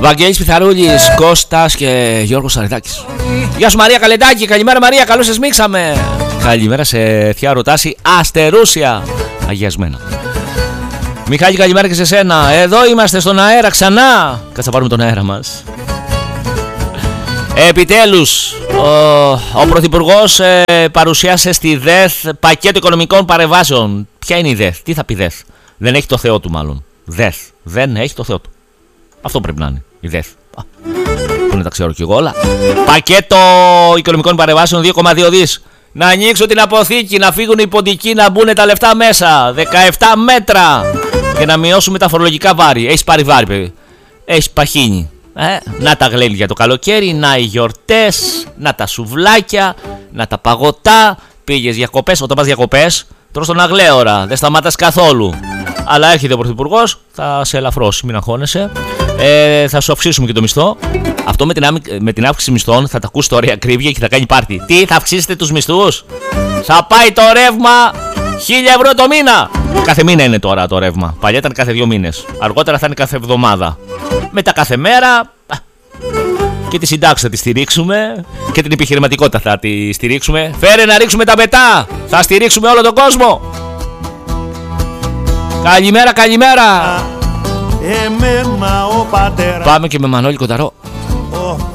Βαγγέλης Πιθαρούλης, Κώστας και Γιώργος Σαριδάκης. Γεια σου Μαρία Καλεντάκη, καλημέρα Μαρία, καλώς σας μίξαμε. Καλημέρα σε θεία Ρωτάση, Αστερούσια, αγιασμένα. Μιχάλη, καλημέρα και σε σένα. Εδώ είμαστε στον αέρα ξανά. Κάτσε να πάρουμε τον αέρα μας. Επιτέλους, ο Πρωθυπουργός παρουσιάσε στη ΔΕΘ πακέτο οικονομικών παρεμβάσεων. Ποια είναι η ΔΕΘ, τι θα πει ΔΕΘ? Δεν έχει το Θεό του μάλλον. ΔΕΘ, δεν έχει το Θεό του. Αυτό πρέπει να είναι, η ΔΕΘ. Πού να τα ξέρω κι εγώ όλα. Πακέτο οικονομικών παρεμβάσεων 2,2 δις. Να ανοίξω την αποθήκη, να φύγουν οι ποντικοί, να μπουν τα λεφτά μέσα. 17 μέτρα. Και να μειώσουμε τα φορολογικά βάρη. Έχεις πάρει βάρη, παιδί. Έχεις παχύνει. Να τα γλένει για το καλοκαίρι, να οι γιορτές, να τα σουβλάκια, να τα παγωτά. Πήγες διακοπές, όταν πας διακοπές, τρως τον αγλέωρα, δεν σταματάς καθόλου. Αλλά έρχεται ο Πρωθυπουργός, θα σε ελαφρώσει, μην αγχώνεσαι. Θα σου αυξήσουμε και το μισθό. Αυτό με την αύξηση μισθών θα τα ακούσει τώρα η ακρίβεια και θα κάνει πάρτι. Τι, θα αυξήσετε τους μισθούς? Θα πάει το ρεύμα 1.000 ευρώ το μήνα. Κάθε μήνα είναι τώρα το ρεύμα. Παλιά ήταν κάθε 2 μήνες. Αργότερα θα είναι κάθε εβδομάδα. Μετά κάθε μέρα. Και τη συντάξη θα τη στηρίξουμε. Και την επιχειρηματικότητα θα τη στηρίξουμε. Φέρε να ρίξουμε τα πετά. Θα στηρίξουμε όλο τον κόσμο. Καλημέρα, καλημέρα. Πάμε και με Μανώλη Κονταρό.